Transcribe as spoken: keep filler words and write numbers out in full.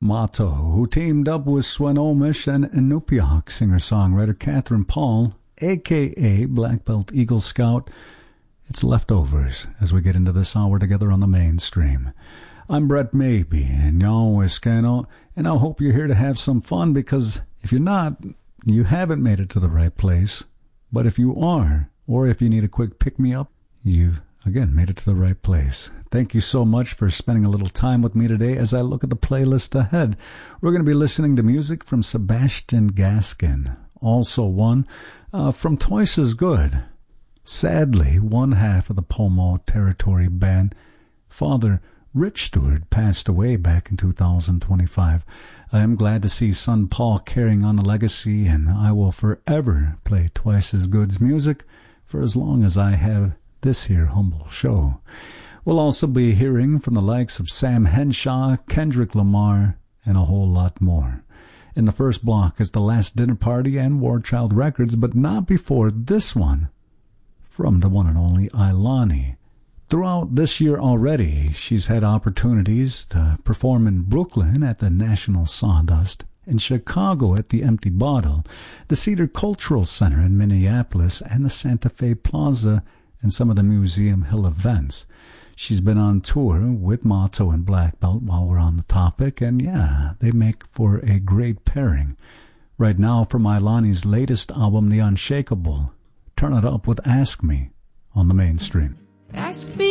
Motto, who teamed up with Swinomish and Inupiaq singer-songwriter Catherine Paul, a k a. Black Belt Eagle Scout. It's leftovers as we get into this hour together on the mainstream. I'm Brett Maybe, and y'all Wiscano, and I hope you're here to have some fun, because if you're not, you haven't made it to the right place. But if you are, or if you need a quick pick-me-up, you've, again, made it to the right place. Thank you so much for spending a little time with me today as I look at the playlist ahead. We're going to be listening to music from Sebastian Gaskin, also one uh, from Twice as Good. Sadly, one half of the Pomo Territory band, Father Rich Stewart, passed away back in two thousand twenty-five. I am glad to see son Paul carrying on the legacy, and I will forever play Twice as Good's music for as long as I have this here humble show. We'll also be hearing from the likes of Sam Henshaw, Kendrick Lamar, and a whole lot more. In the first block is The Last Dinner Party and War Child Records, but not before this one from the one and only Ilani. Throughout this year already, she's had opportunities to perform in Brooklyn at the National Sawdust, in Chicago at the Empty Bottle, the Cedar Cultural Center in Minneapolis, and the Santa Fe Plaza, and some of the Museum Hill events. She's been on tour with Motto and Black Belt while we're on the topic, and yeah, they make for a great pairing. Right now, from Ilani's latest album, The Unshakable, turn it up with Ask Me on the mainstream. Ask me